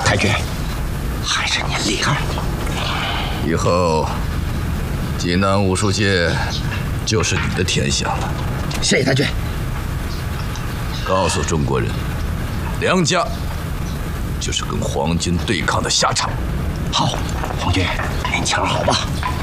太君，还是您厉害。 以后，济南武术界就是你的天下了。 谢谢太君。 告诉中国人，梁家就是跟皇军对抗的下场。 好，皇军，您瞧好吧。